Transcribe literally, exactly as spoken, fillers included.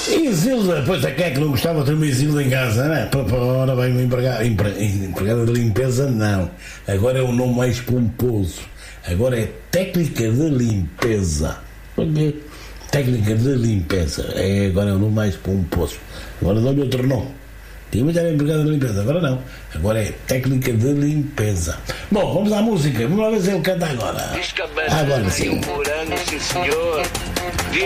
Exilda, pois a quem é que não gostava de ter uma exilda em casa, não é? Ora bem, uma empregada, empregada de limpeza, não. Agora é um nome mais pomposo. Agora é técnica de limpeza. Técnica de limpeza. É, agora é um nome mais pomposo. Agora dá-lhe outro nome. Tinha muita empregada de limpeza, agora não. Agora é técnica de limpeza. Bom, vamos à música. Vamos lá ver se ele canta agora. Agora sim. Sim, senhor.